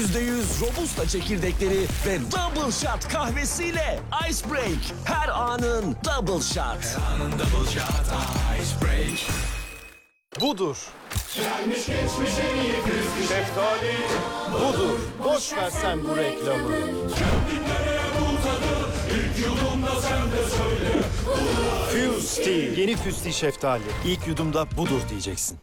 %100 Robusta çekirdekleri ve Double Shot kahvesiyle Ice Break. Her anın Double Shot. Budur. Gelmiş geçmiş en iyi kız. Şeftali budur. Boş ver sen bu reklamı. Kendinlere bu tadı. İlk yudumda sen de söyle. Fusti. Yeni Fusti şeftali. İlk yudumda budur diyeceksin.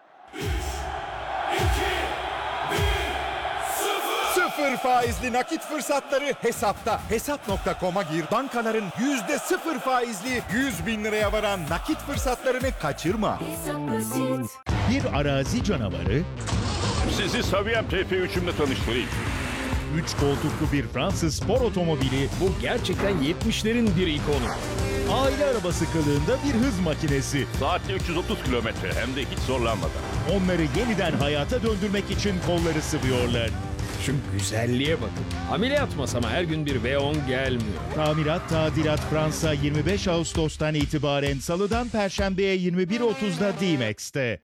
0 faizli nakit fırsatları hesapta. Hesap.com'a gir. Bankaların %0 faizli 100 bin liraya varan nakit fırsatlarını kaçırma. Bir arazi canavarı, Sizi Saviyem TF3'ümle tanıştırayım. 3 koltuklu bir Fransız spor otomobili, bu gerçekten 70'lerin bir ikonu. Aile arabası kılığında bir hız makinesi. Saatte 330 kilometre hem de hiç zorlanmadan. Onları yeniden hayata döndürmek için kolları sıvıyorlar. Şu güzelliğe bakın. Ameliyat masama her gün bir V10 gelmiyor. Tamirat Tadilat Fransa 25 Ağustos'tan itibaren Salı'dan Perşembe'ye 21.30'da D-Max'te.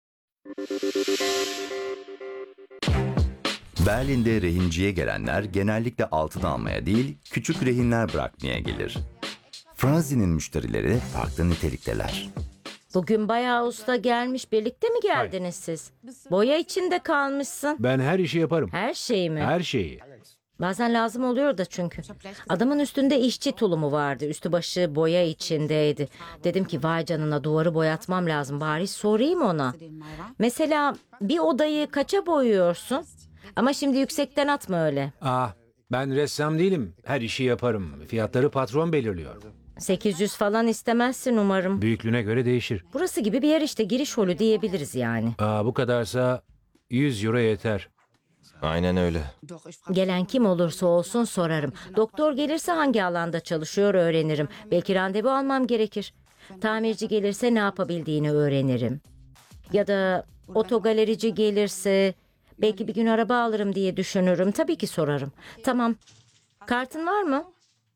Berlin'de rehinciye gelenler genellikle altın almaya değil, küçük rehinler bırakmaya gelir. Franzi'nin müşterileri farklı nitelikteler. Bugün bayağı usta gelmiş. Birlikte mi geldiniz siz? Boya içinde kalmışsın. Ben her işi yaparım. Her şeyi mi? Her şeyi. Bazen lazım oluyor da çünkü. Adamın üstünde işçi tulumu vardı. Üstü başı boya içindeydi. Dedim ki vay canına, duvarı boyatmam lazım. Bari sorayım ona. Mesela bir odayı kaça boyuyorsun? Ama şimdi yüksekten atma öyle. Ben ressam değilim. Her işi yaparım. Fiyatları patron belirliyor. 800 falan istemezsin umarım. Büyüklüğüne göre değişir. Burası gibi bir yer işte, giriş holü diyebiliriz yani. Bu kadarsa 100 euro yeter. Aynen öyle. Gelen kim olursa olsun sorarım. Doktor gelirse hangi alanda çalışıyor öğrenirim. Belki randevu almam gerekir. Tamirci gelirse ne yapabildiğini öğrenirim. Ya da otogalerici gelirse belki bir gün araba alırım diye düşünürüm. Tabii ki sorarım. Tamam. Kartın var mı?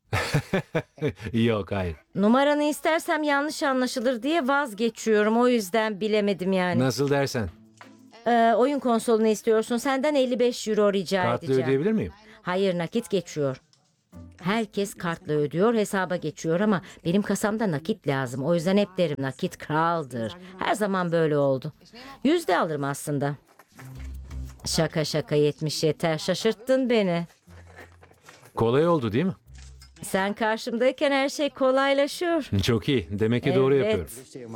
Yok, hayır. Numaranı istersem yanlış anlaşılır diye vazgeçiyorum. O yüzden bilemedim yani. Nasıl dersen. Oyun konsolunu istiyorsun. Senden 55 euro rica Kartla edeceğim. ödeyebilir miyim? Hayır, nakit geçiyor. Herkes kartla ödüyor, hesaba geçiyor ama benim kasamda nakit lazım. O yüzden hep derim nakit kraldır. Her zaman böyle oldu. 100 de alırım aslında. Şaka şaka, 70 yeter. Şaşırttın beni. Kolay oldu değil mi? Sen karşımdayken her şey kolaylaşıyor. Çok iyi. Demek ki doğru Evet. yapıyorum.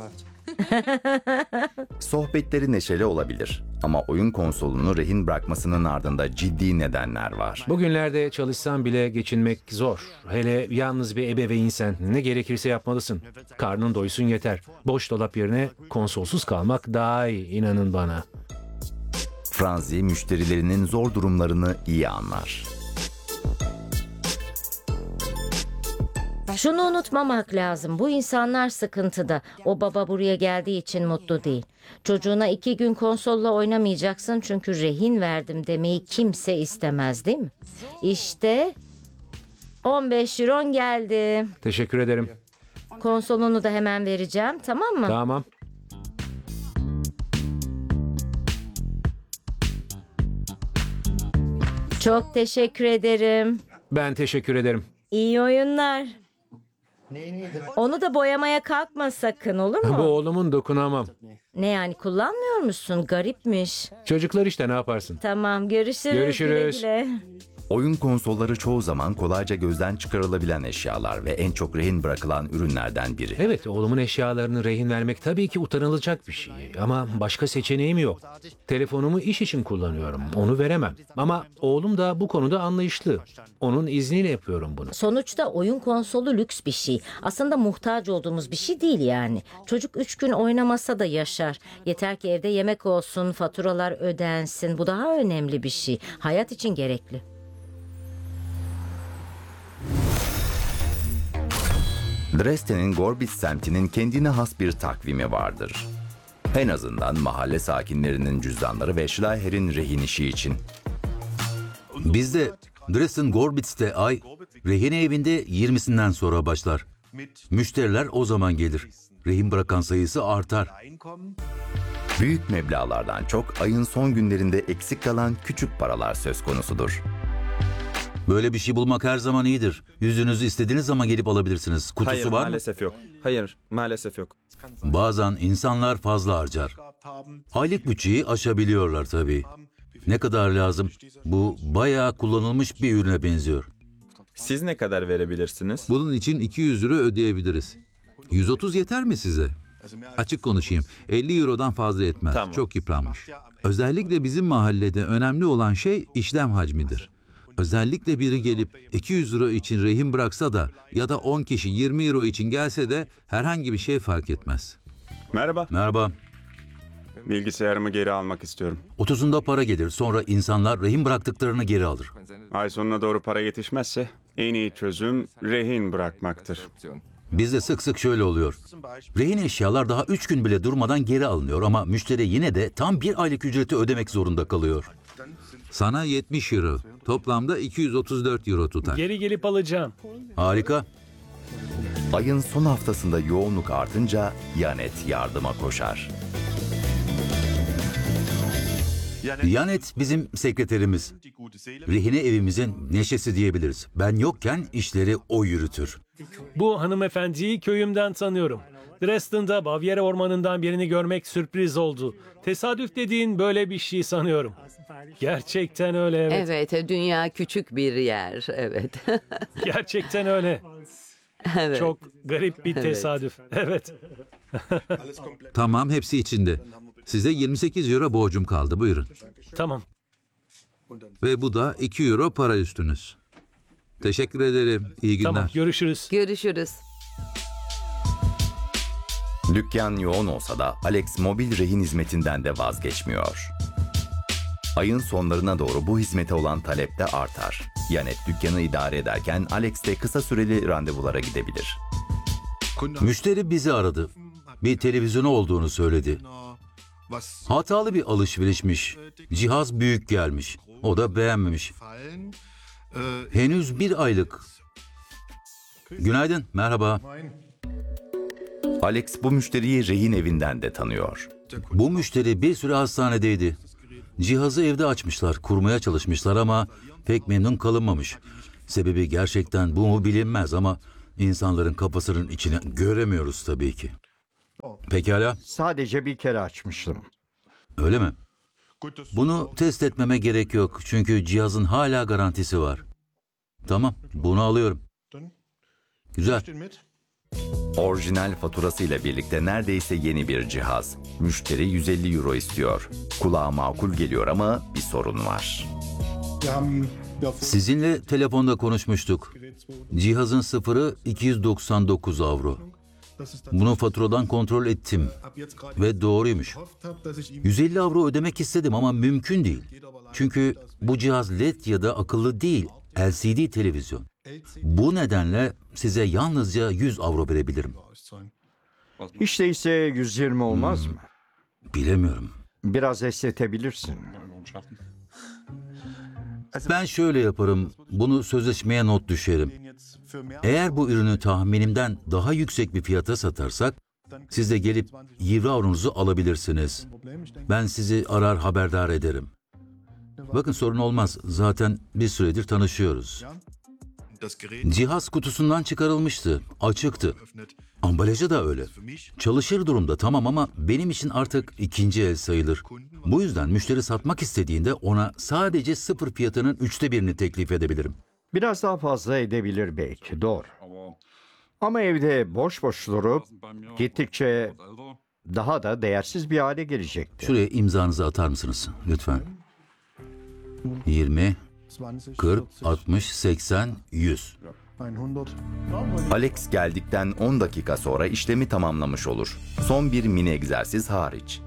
Sohbetleri neşeli olabilir ama oyun konsolunu rehin bırakmasının ardında ciddi nedenler var. Bugünlerde çalışsan bile geçinmek zor. Hele yalnız bir ebeveynsen ne gerekirse yapmalısın. Karnın doysun yeter. Boş dolap yerine konsolsuz kalmak daha iyi, inanın bana. Franzi müşterilerinin zor durumlarını iyi anlar. Şunu unutmamak lazım. Bu insanlar sıkıntıda. O baba buraya geldiği için mutlu değil. Çocuğuna 2 gün konsolla oynamayacaksın çünkü rehin verdim demeyi kimse istemez, değil mi? İşte 15 euron geldi. Teşekkür ederim. Konsolunu da hemen vereceğim, tamam mı? Tamam. Çok teşekkür ederim. Ben teşekkür ederim. İyi oyunlar. Onu da boyamaya kalkma sakın, olur Bu mu? oğlumun, dokunamam. Ne yani, kullanmıyor musun? Garipmiş. Çocuklar işte, ne yaparsın? Tamam, görüşürüz. Görüşürüz. Güle güle. Oyun konsolları çoğu zaman kolayca gözden çıkarılabilen eşyalar ve en çok rehin bırakılan ürünlerden biri. Evet, oğlumun eşyalarını rehin vermek tabii ki utanılacak bir şey. Ama başka seçeneğim yok. Telefonumu iş için kullanıyorum. Onu veremem. Ama oğlum da bu konuda anlayışlı. Onun izniyle yapıyorum bunu. Sonuçta oyun konsolu lüks bir şey. Aslında muhtaç olduğumuz bir şey değil yani. Çocuk 3 gün oynamasa da yaşar. Yeter ki evde yemek olsun, faturalar ödensin. Bu daha önemli bir şey. Hayat için gerekli. Dresden'in Gorbis semtinin kendine has bir takvimi vardır. En azından mahalle sakinlerinin cüzdanları ve Schleicher'in rehin işi için. Bizde Dresden Gorbitz'te ay rehine evinde 20'sinden sonra başlar. Müşteriler o zaman gelir. Rehin bırakan sayısı artar. Büyük meblağlardan çok ayın son günlerinde eksik kalan küçük paralar söz konusudur. Böyle bir şey bulmak her zaman iyidir. Yüzünüzü istediğiniz zaman gelip alabilirsiniz. Kutusu Hayır, var mı? maalesef yok. Hayır, maalesef yok. Bazen insanlar fazla harcar. Aylık bütçeyi aşabiliyorlar tabii. Ne kadar lazım? Bu bayağı kullanılmış bir ürüne benziyor. Siz ne kadar verebilirsiniz? Bunun için 200 euro ödeyebiliriz. 130 yeter mi size? Açık konuşayım. 50 eurodan fazla etmez. Tamam. Çok yıpranmış. Özellikle bizim mahallede önemli olan şey işlem hacmidir. Özellikle biri gelip 200 euro için rehin bıraksa da ya da 10 kişi 20 euro için gelse de herhangi bir şey fark etmez. Merhaba. Merhaba. Bilgisayarımı geri almak istiyorum. 30'unda para gelir. Sonra insanlar rehin bıraktıklarını geri alır. Ay sonuna doğru para yetişmezse en iyi çözüm rehin bırakmaktır. Bizde sık sık şöyle oluyor. Rehin eşyalar daha 3 gün bile durmadan geri alınıyor ama müşteri yine de tam bir aylık ücreti ödemek zorunda kalıyor. Sana 70 euro. Toplamda 234 euro tutar. Geri gelip alacağım. Harika. Ayın son haftasında yoğunluk artınca Yanet yardıma koşar. Yanet bizim sekreterimiz. Rehine evimizin neşesi diyebiliriz. Ben yokken işleri o yürütür. Bu hanımefendiyi köyümden tanıyorum. Dresden'da Bavyera ormanından birini görmek sürpriz oldu. Tesadüf dediğin böyle bir şey sanıyorum. Gerçekten öyle, evet. Evet, dünya küçük bir yer, evet. Gerçekten öyle. Evet. Çok garip bir tesadüf. Evet. Tamam, hepsi içinde. Size 28 euro borcum kaldı. Buyurun. Tamam. Ve bu da 2 euro para üstünüz. Teşekkür ederim. İyi günler. Tamam, görüşürüz. Görüşürüz. Dükkan yoğun olsa da Alex mobil rehin hizmetinden de vazgeçmiyor. Ayın sonlarına doğru bu hizmete olan talep de artar. Yanet dükkanı idare ederken Alex de kısa süreli randevulara gidebilir. Müşteri bizi aradı. Bir televizyonu olduğunu söyledi. Hatalı bir alışverişmiş. Cihaz büyük gelmiş. O da beğenmemiş. Henüz bir aylık. Günaydın, merhaba. Alex bu müşteriyi rehin evinden de tanıyor. Bu müşteri bir süre hastanedeydi. Cihazı evde açmışlar, kurmaya çalışmışlar ama pek memnun kalınmamış. Sebebi gerçekten bu mu bilinmez ama insanların kafasının içine göremiyoruz tabii ki. Pekala. Sadece bir kere açmıştım. Öyle mi? Bunu test etmeme gerek yok çünkü cihazın hala garantisi var. Tamam, bunu alıyorum. Güzel. Orijinal faturasıyla birlikte neredeyse yeni bir cihaz. Müşteri 150 euro istiyor. Kulağa makul geliyor ama bir sorun var. Sizinle telefonda konuşmuştuk. Cihazın sıfırı 299 avro. Bunu faturadan kontrol ettim ve doğruymuş. 150 avro ödemek istedim ama mümkün değil. Çünkü bu cihaz LED ya da akıllı değil, LCD televizyon. Bu nedenle size yalnızca 100 avro verebilirim. Hiç değilse 120 olmaz mı? Bilemiyorum. Biraz esnetebilirsin. Ben şöyle yaparım, bunu sözleşmeye not düşerim. Eğer bu ürünü tahminimden daha yüksek bir fiyata satarsak, siz de gelip 20 avronuzu alabilirsiniz. Ben sizi arar haberdar ederim. Bakın sorun olmaz, zaten bir süredir tanışıyoruz. Cihaz kutusundan çıkarılmıştı, açıktı. Ambalajı da öyle. Çalışır durumda tamam ama benim için artık ikinci el sayılır. Bu yüzden müşteri satmak istediğinde ona sadece sıfır fiyatının 1/3'ünü teklif edebilirim. Biraz daha fazla edebilir belki, doğru. Ama evde boş boş durup gittikçe daha da değersiz bir hale gelecektir. Şuraya imzanızı atar mısınız lütfen? 20, 40, 60, 80, 100. Alex geldikten 10 dakika sonra işlemi tamamlamış olur. Son bir mini egzersiz hariç.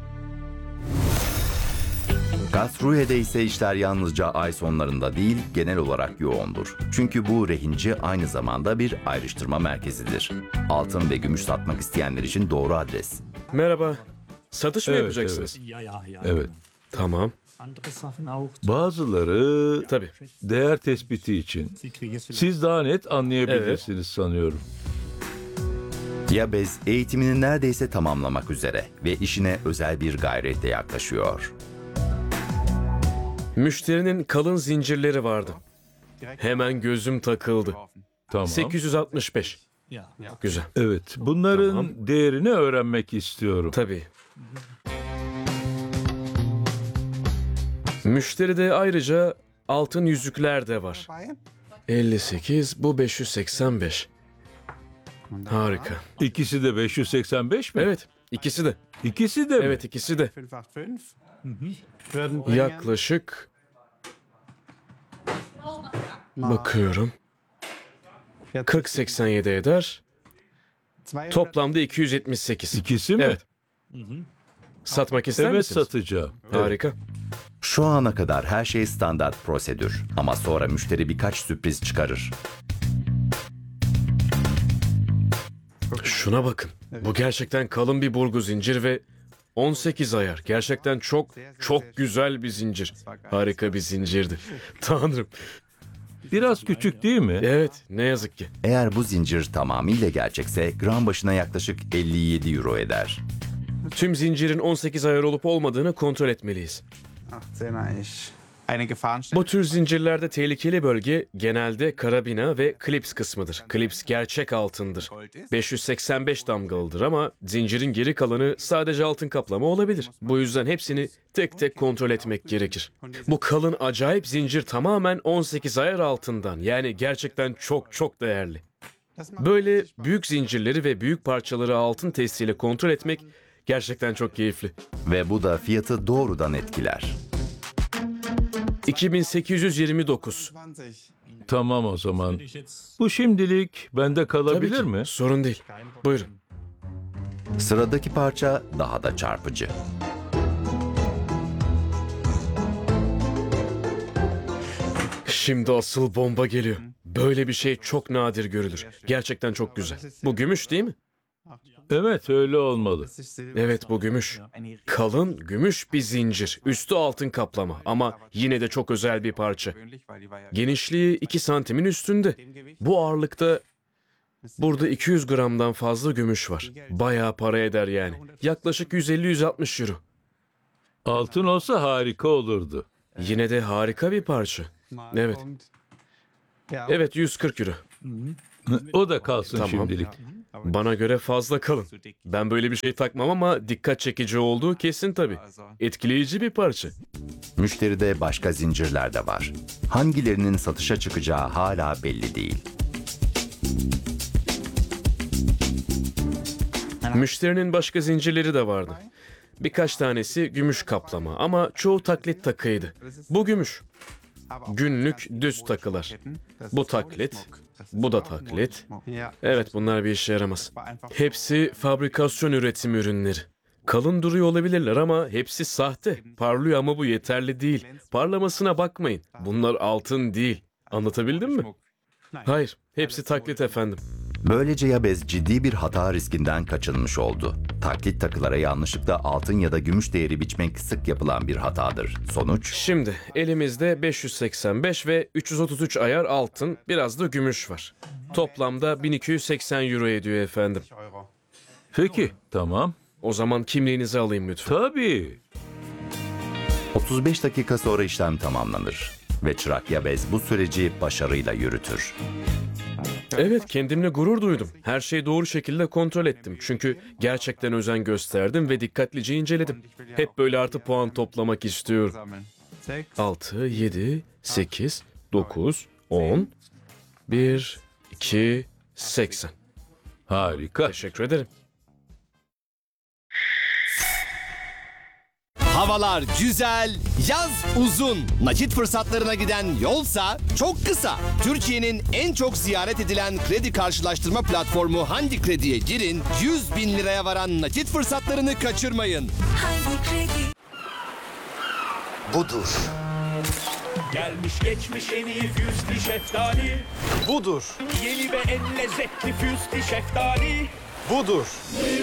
Karlsruhe'de ise işler yalnızca ay sonlarında değil, genel olarak yoğundur. Çünkü bu rehinci aynı zamanda bir ayrıştırma merkezidir. Altın ve gümüş satmak isteyenler için doğru adres. Merhaba. Satış mı yapacaksınız? Evet. Tamam. Bazıları Tabii. değer tespiti için. Siz daha net anlayabilirsiniz sanıyorum. Yabez eğitimini neredeyse tamamlamak üzere ve işine özel bir gayretle yaklaşıyor. Müşterinin kalın zincirleri vardı. Hemen gözüm takıldı. Tamam. 865. Güzel. Evet, bunların değerini öğrenmek istiyorum. Tabii. Müşteride ayrıca altın yüzükler de var. 58, bu 585. Harika. İkisi de 585 mi? Evet, ikisi de. İkisi de mi? Evet, ikisi de. Yaklaşık... Bakıyorum. 40-87 eder. Toplamda 278. İkisi mi? Evet. Satmak ister Evet, misiniz? satacağım. Harika. Şu ana kadar her şey standart prosedür ama sonra müşteri birkaç sürpriz çıkarır. Şuna bakın. Bu gerçekten kalın bir burgu zincir ve 18 ayar. Gerçekten çok güzel bir zincir. Harika bir zincirdi. Tanrım. Biraz küçük değil mi? Evet, ne yazık ki. Eğer bu zincir tamamıyla gerçekse gram başına yaklaşık 57 euro eder. Tüm zincirin 18 ayar olup olmadığını kontrol etmeliyiz. Bu tür zincirlerde tehlikeli bölge genelde karabina ve klips kısmıdır. Klips gerçek altındır. 585 damgalıdır ama zincirin geri kalanı sadece altın kaplama olabilir. Bu yüzden hepsini tek tek kontrol etmek gerekir. Bu kalın acayip zincir tamamen 18 ayar altından, yani gerçekten çok değerli. Böyle büyük zincirleri ve büyük parçaları altın testiyle kontrol etmek gerçekten çok keyifli. Ve bu da fiyatı doğrudan etkiler. 2829. Tamam o zaman. Bu şimdilik bende kalabilir Tabii ki. mi? Sorun değil. Buyurun. Sıradaki parça daha da çarpıcı. Şimdi asıl bomba geliyor. Böyle bir şey çok nadir görülür. Gerçekten çok güzel. Bu gümüş değil mi? Evet, öyle olmalı. Evet, bu gümüş. Kalın gümüş bir zincir. Üstü altın kaplama ama yine de çok özel bir parça. Genişliği 2 santimin üstünde. Bu ağırlıkta burada 200 gramdan fazla gümüş var. Bayağı para eder yani. Yaklaşık 150-160 euro. Altın olsa harika olurdu. Yine de harika bir parça. Evet. Evet, 140 euro. O da kalsın Tamam. şimdilik. Bana göre fazla kalın. Ben böyle bir şey takmam ama dikkat çekici olduğu kesin tabii. Etkileyici bir parça. Müşteride başka zincirler de var. Hangilerinin satışa çıkacağı hala belli değil. Müşterinin başka zincirleri de vardı. Birkaç tanesi gümüş kaplama ama çoğu taklit takıydı. Bu gümüş. Günlük düz takılar. Bu taklit, bu da taklit. Evet, bunlar bir işe yaramaz. Hepsi fabrikasyon üretim ürünleri. Kalın duruyor olabilirler ama hepsi sahte. Parlıyor ama bu yeterli değil. Parlamasına bakmayın. Bunlar altın değil. Anlatabildim mi? Hayır, hepsi taklit efendim. Böylece Yabez ciddi bir hata riskinden kaçınmış oldu. Taklit takılara yanlışlıkla altın ya da gümüş değeri biçmek sık yapılan bir hatadır. Sonuç? Şimdi elimizde 585 ve 333 ayar altın, biraz da gümüş var. Toplamda 1280 euro ediyor efendim. Peki, tamam. O zaman kimliğinizi alayım lütfen. Tabii. 35 dakika sonra işlem tamamlanır ve çırak Yabez bu süreci başarıyla yürütür. Evet, kendimle gurur duydum. Her şeyi doğru şekilde kontrol ettim. Çünkü gerçekten özen gösterdim ve dikkatlice inceledim. Hep böyle artı puan toplamak istiyorum. 6, 7, 8, 9, 10, 1, 2, 80. Harika. Teşekkür ederim. Havalar güzel, yaz uzun. Nakit fırsatlarına giden yolsa çok kısa. Türkiye'nin en çok ziyaret edilen kredi karşılaştırma platformu Hangi Kredi'ye girin, 100 bin liraya varan nakit fırsatlarını kaçırmayın. Hangi Kredi? Budur. Gelmiş geçmiş en iyi füstli şeftali. Budur. Yeni ve en lezzetli füstli şeftali. Budur.